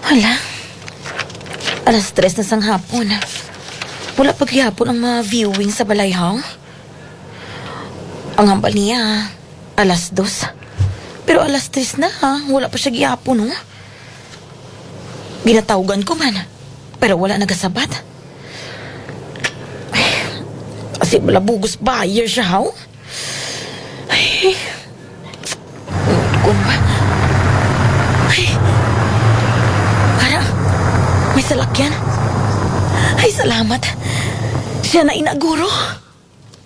Hala. Alas 3 na sang hapon. Wala paghihapon ang mga viewing sa balayhaw. Ang hambal niya, alas 2. Pero alas 3 na ha. Wala pa siya gihapon, oh. Ginatawgan ko man. Pero wala nagasabat. Ay, kasi balabugos buyer siya, ha? Ay. Kung ba? Ay. Parang may salakyan. Ay, salamat. Siya na inaguro.